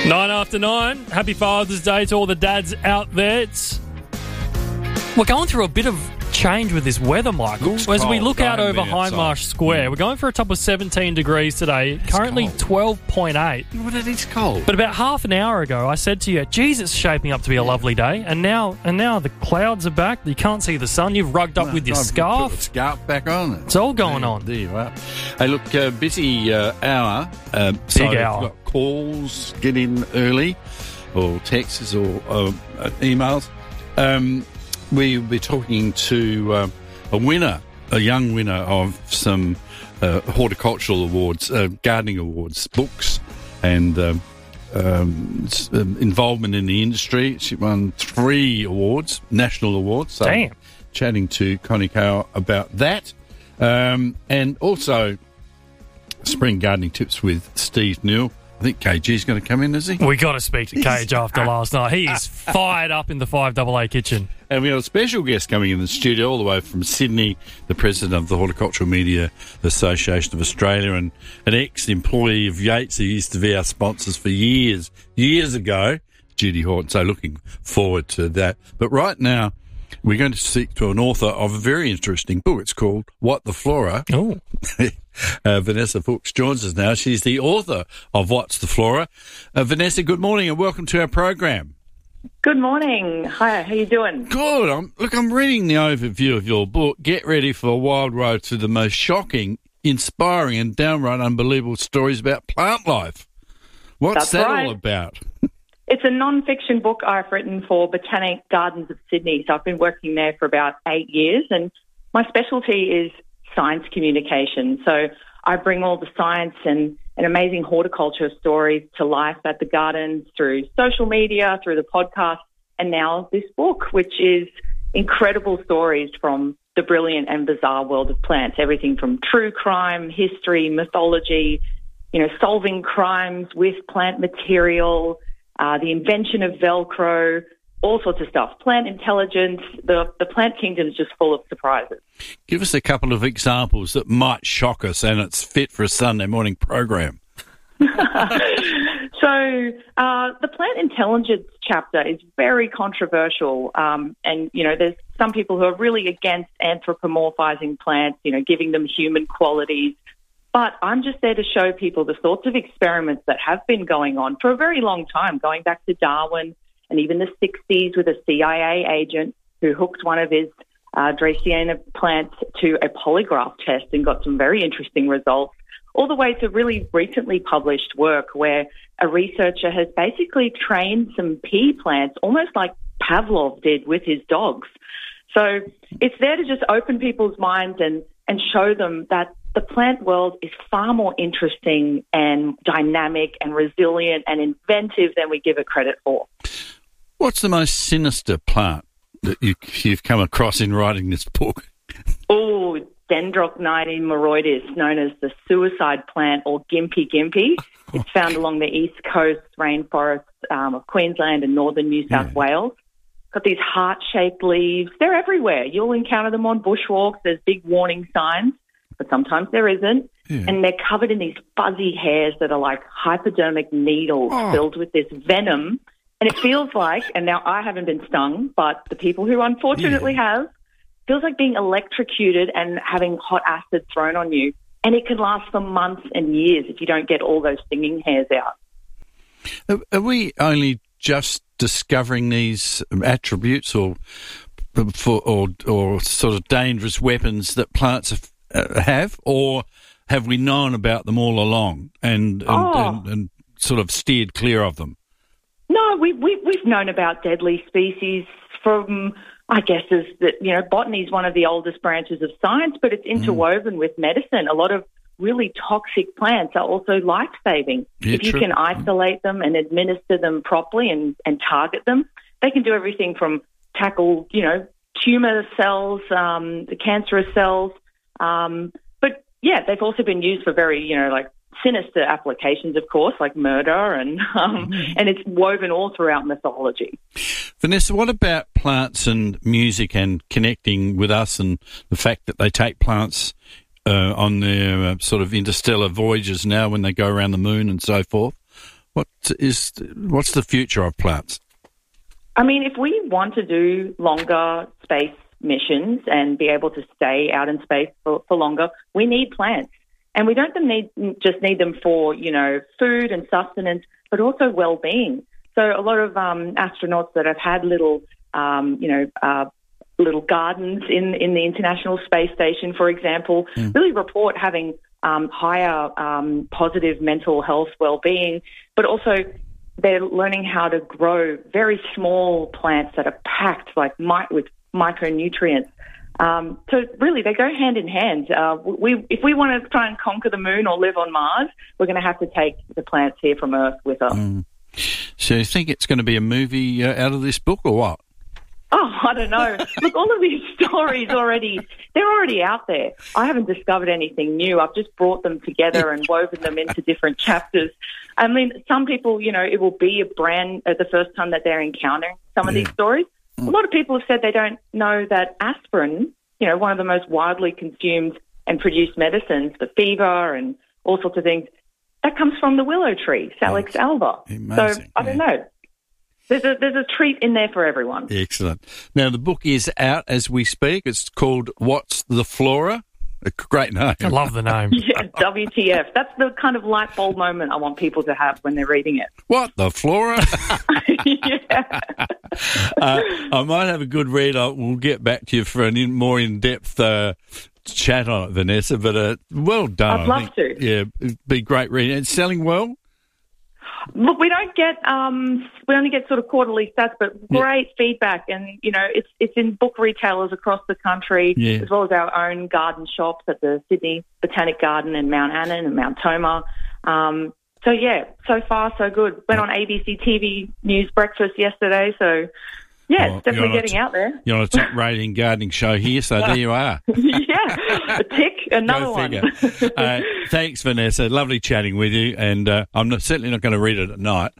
9 after 9. Happy Father's Day to all the dads out there. We're going through a bit of change with this weather, Michael. As we look out over Hindmarsh Square, we're going for a top of 17 degrees today, currently 12.8. But it is cold. But about half an hour ago, I said to you, geez, it's shaping up to be a lovely day. And now the clouds are back. You can't see the sun. You've rugged up with your scarf. Put the scarf back on. It's all going on. There you are. Hey, look, busy hour. Big hour. We've got calls, get in early, or texts or emails. We'll be talking to a young winner of some horticultural awards, gardening awards, books, and involvement in the industry. She won 3 awards, national awards. So damn. Chatting to Connie Cale about that. And also spring gardening tips with Steve Neal. I think KG's going to come in, is he? We got to speak to Cage after last night. He is fired up in the 5AA kitchen. And we have a special guest coming in the studio all the way from Sydney, the president of the Horticultural Media Association of Australia and an ex-employee of Yates who used to be our sponsors for years ago, Judy Horton. So looking forward to that. But right now, we're going to speak to an author of a very interesting book. It's called What the Flora. Oh. Vanessa Fuchs joins us now. She's the author of What's the Flora. Vanessa, good morning and welcome to our program. Good morning. Hi, how you doing? Good. I'm reading the overview of your book. Get ready for a wild road through the most shocking, inspiring and downright unbelievable stories about plant life. What's that all about? It's a non-fiction book I've written for Botanic Gardens of Sydney. So I've been working there for about 8 years, and my specialty is science communication. So I bring all the science and amazing horticulture stories to life at the gardens through social media, through the podcast, and now this book, which is incredible stories from the brilliant and bizarre world of plants, everything from true crime, history, mythology, solving crimes with plant material, the invention of Velcro, all sorts of stuff. Plant intelligence, the plant kingdom is just full of surprises. Give us a couple of examples that might shock us, and it's fit for a Sunday morning program. So the plant intelligence chapter is very controversial, and there's some people who are really against anthropomorphizing plants, giving them human qualities. But I'm just there to show people the sorts of experiments that have been going on for a very long time, going back to Darwin and even the 60s with a CIA agent who hooked one of his Dracaena plants to a polygraph test and got some very interesting results, all the way to really recently published work where a researcher has basically trained some pea plants, almost like Pavlov did with his dogs. So it's there to just open people's minds and show them that the plant world is far more interesting and dynamic and resilient and inventive than we give it credit for. What's the most sinister plant that you've come across in writing this book? Oh, Dendrocnide moroidis, known as the suicide plant or Gympie gympie. It's found along the east coast rainforests of Queensland and northern New South Wales. Got these heart-shaped leaves. They're everywhere. You'll encounter them on bushwalks. There's big warning signs, but sometimes there isn't. Yeah. And they're covered in these fuzzy hairs that are like hypodermic needles filled with this venom. And it feels like, and now I haven't been stung, but the people who unfortunately have, feels like being electrocuted and having hot acid thrown on you. And it can last for months and years if you don't get all those stinging hairs out. Are we only just discovering these attributes or sort of dangerous weapons that plants have, or have we known about them all along and sort of steered clear of them? No, we've known about deadly species from, I guess, botany is one of the oldest branches of science, but it's interwoven with medicine. A lot of really toxic plants are also life-saving. Yeah, if you can isolate them and administer them properly and target them, they can do everything from tackle, tumor cells, the cancerous cells. But, they've also been used for very, sinister applications, of course, like murder, and it's woven all throughout mythology. Vanessa, what about plants and music and connecting with us and the fact that they take plants on their sort of interstellar voyages now when they go around the moon and so forth? What's the future of plants? I mean, if we want to do longer space missions and be able to stay out in space for longer, we need plants. And we don't just need them for, food and sustenance, but also well-being. So a lot of astronauts that have had little gardens in the International Space Station, for example, really report having higher positive mental health well-being, but also they're learning how to grow very small plants that are packed with micronutrients. So really, they go hand in hand. If we want to try and conquer the moon or live on Mars, we're going to have to take the plants here from Earth with us. So you think it's going to be a movie out of this book or what? Oh, I don't know. Look, all of these stories they're already out there. I haven't discovered anything new. I've just brought them together and woven them into different chapters. I mean, some people, it will be the first time that they're encountering some of these stories. A lot of people have said they don't know that aspirin, one of the most widely consumed and produced medicines for fever and all sorts of things, that comes from the willow tree, Salix alba. Amazing, so I don't know. There's a treat in there for everyone. Excellent. Now, the book is out as we speak. It's called What's the Flora? A great name. I love the name. Yeah, WTF. That's the kind of light bulb moment I want people to have when they're reading it. What the Flora? Yeah. I might have a good read. We'll get back to you for a more in-depth chat on it, Vanessa, but well done. I'd love to. Yeah, it'd be great reading. It's selling well? Look, we don't get we only get sort of quarterly stats, but great feedback, and it's in book retailers across the country, as well as our own garden shops at the Sydney Botanic Garden and Mount Annan and Mount Tomah. So so far so good. Went on ABC TV News Breakfast yesterday, so it's definitely getting out there. You're on a top rating gardening show here, so there you are. A tick, another one. Thanks, Vanessa. Lovely chatting with you, and I'm certainly not going to read it at night.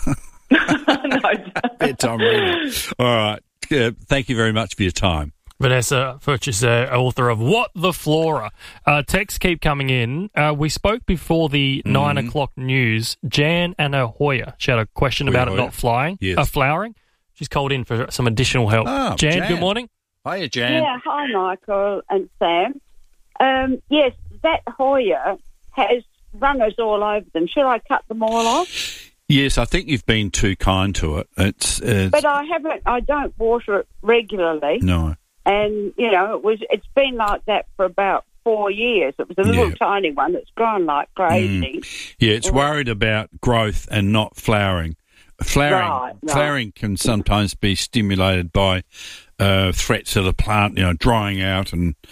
No. Bedtime reading. All right. Thank you very much for your time. Vanessa Fuchs, author of What the Flora. Texts keep coming in. We spoke before the 9 o'clock news. Jan Anahoya, she had a question about it not flowering. She's called in for some additional help. Oh, Jan, good morning. Hiya, Jan. Yeah, hi, Michael and Sam. Yes, that Hoya has runners all over them. Should I cut them all off? Yes, I think you've been too kind to it. But I haven't. I don't water it regularly. No. And it's been like that for about 4 years. It was a little tiny one that's grown like crazy. Yeah, it's worried about growth and not flowering. Flowering can sometimes be stimulated by threats of the plant, drying out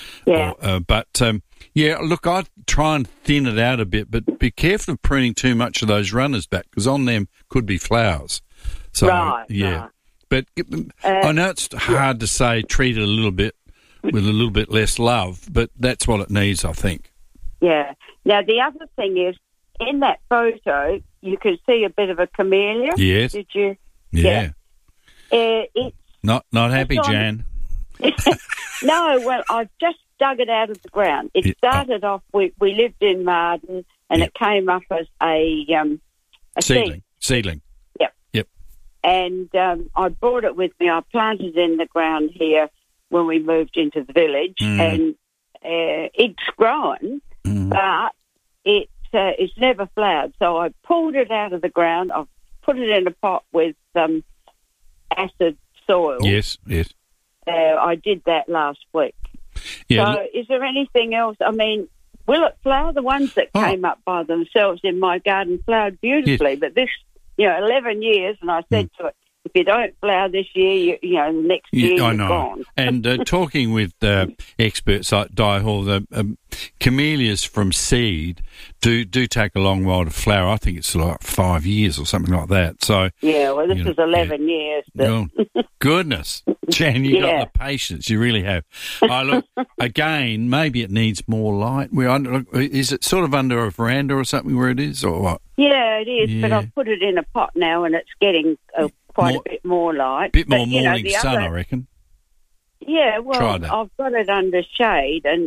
look, I'd try and thin it out a bit, but be careful of pruning too much of those runners back because on them could be flowers. So but I know it's hard to say treat it a little bit with a little bit less love, but that's what it needs, I think. Yeah. Now the other thing is, in that photo, you can see a bit of a camellia. Yes. Did you? Yeah. It's not happy, Jan. No, well, I've just dug it out of the ground. It started off, we lived in Marden, and it came up as a seedling. Yep. And I brought it with me. I planted it in the ground here when we moved into the village, and it's grown, but it's never flowered. So I pulled it out of the ground. I've put it in a pot with acid soil. Yes. I did that last week. Yeah. So is there anything else? I mean, will it flower? The ones that came up by themselves in my garden flowered beautifully, but this, 11 years, and I said to it, if you don't flower this year, the next year you're gone. And talking with experts like Di Hall, the camellias from seed do take a long while to flower. I think it's like 5 years or something like that. So this is 11 years. Oh, goodness, Jan, you got the patience. You really have. Look, again, maybe it needs more light. Is it sort of under a veranda or something where it is, or what? Yeah, it is. Yeah. But I've put it in a pot now, and it's getting quite a bit more light. Bit more morning sun, I reckon. Yeah, well, I've got it under shade, and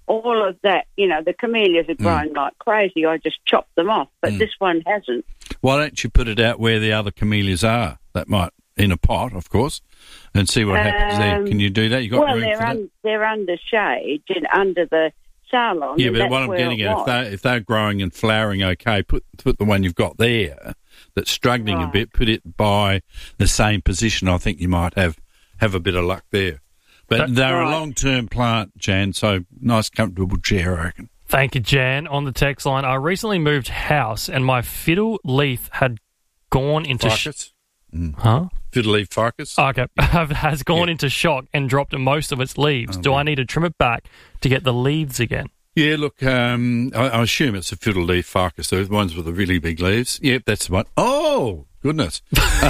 all of that, the camellias are growing like crazy. I just chopped them off, but this one hasn't. Why don't you put it out where the other camellias are? That might, in a pot, of course, and see what happens there. Can you do that? You got room for that? They're under shade, under the salon. Yeah, but what I'm getting at, if they're growing and flowering okay, put the one you've got there that's struggling a bit, put it by the same position. I think you might have a bit of luck there. But they're a long-term plant, Jan, so nice, comfortable chair, I reckon. Thank you, Jan. On the text line, I recently moved house and my fiddle leaf had gone into... Ficus? Huh? Fiddle leaf ficus? Okay. Has gone into shock and dropped most of its leaves. Do I need to trim it back to get the leaves again? Yeah, look, I assume it's a fiddle leaf ficus. Those ones with the really big leaves. Yep, that's the one. Oh, goodness.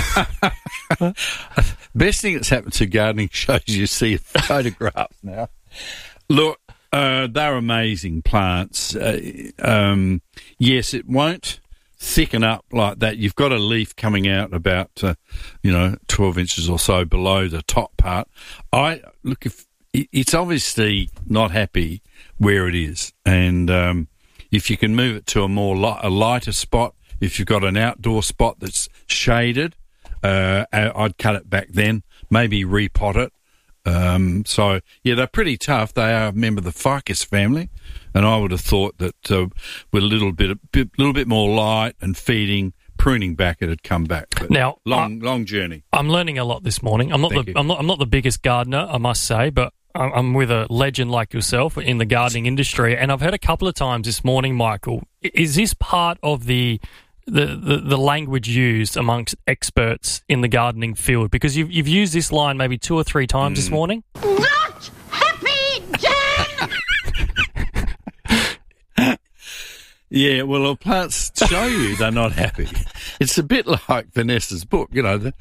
Best thing that's happened to gardening shows you see photographs now. Look, they're amazing plants. Yes, it won't thicken up like that. You've got a leaf coming out about, 12 inches or so below the top part. If it's obviously not happy where it is, and if you can move it to a lighter spot, if you've got an outdoor spot that's shaded, I'd cut it back then, maybe repot it. They're pretty tough. They are a member of the ficus family, and I would have thought that with a little bit more light and feeding, pruning back, it'd come back. But now, long journey. I'm learning a lot this morning. I'm not the biggest gardener, I must say, but I'm with a legend like yourself in the gardening industry, and I've heard a couple of times this morning, Michael. Is this part of the language used amongst experts in the gardening field? Because you've used this line maybe 2 or 3 times this morning. Not happy, Jan! Yeah, well, plants show you they're not happy. It's a bit like Vanessa's book, the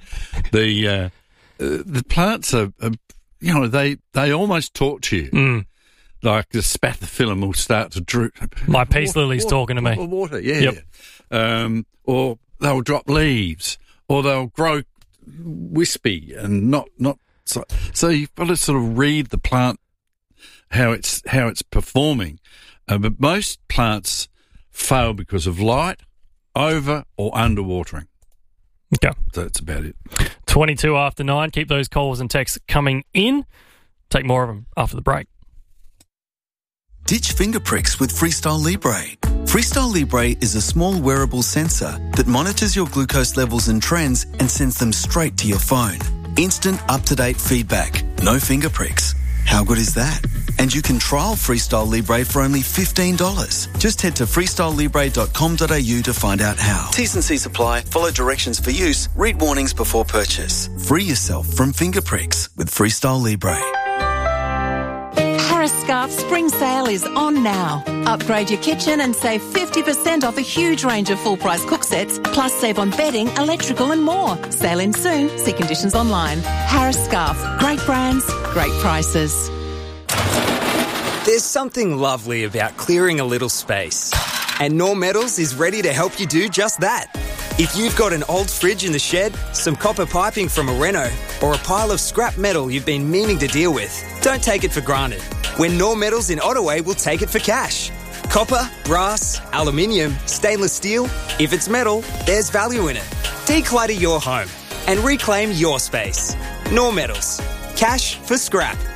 plants are they almost talk to you. Like the spathiphyllum will start to droop. My peace lily's talking to me. Water, yeah. Yep. Or they'll drop leaves, or they'll grow wispy and not. So you've got to sort of read the plant, how it's performing. But most plants fail because of light, over or under watering. Okay. So that's about it. 22 after 9. Keep those calls and texts coming in. Take more of them after the break. Ditch finger pricks with Freestyle Libre. Freestyle Libre is a small wearable sensor that monitors your glucose levels and trends and sends them straight to your phone. Instant, up-to-date feedback. No finger pricks. How good is that? And you can trial Freestyle Libre for only $15. Just head to freestylelibre.com.au to find out how. T's and C's apply. Follow directions for use. Read warnings before purchase. Free yourself from finger pricks with Freestyle Libre. Harris Scarf Spring Sale is on now. Upgrade your kitchen and save 50% off a huge range of full-price cook sets, plus save on bedding, electrical and more. Sale in soon. See conditions online. Harris Scarf. Great brands, great prices. There's something lovely about clearing a little space. And Norm Metals is ready to help you do just that. If you've got an old fridge in the shed, some copper piping from a reno, or a pile of scrap metal you've been meaning to deal with, don't take it for granted. When Norm Metals in Ottaway will take it for cash. Copper, brass, aluminium, stainless steel. If it's metal, there's value in it. Declutter your home and reclaim your space. Norm Metals. Cash for scrap.